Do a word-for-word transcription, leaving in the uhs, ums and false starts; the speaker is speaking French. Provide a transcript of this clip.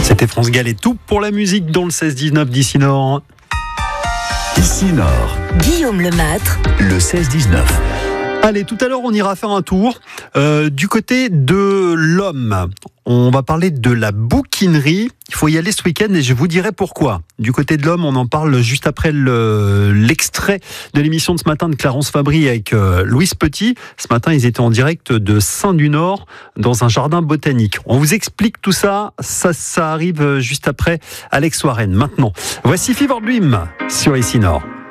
C'était France Gall et tout pour la musique dans le seize dix-neuf d'ici Nord. Ici Nord, Guillaume Lemâtre, le seize dix-neuf. Allez, tout à l'heure, on ira faire un tour euh, du côté de l'Homme. On va parler de la bouquinerie. Il faut y aller ce week-end et je vous dirai pourquoi. Du côté de l'Homme, on en parle juste après le, l'extrait de l'émission de ce matin de Clarence Fabry avec euh, Louise Petit. Ce matin, ils étaient en direct de Saint-du-Nord dans un jardin botanique. On vous explique tout ça. Ça, ça arrive juste après Alex Warren. Maintenant, voici Fever Dream sur Ici Nord.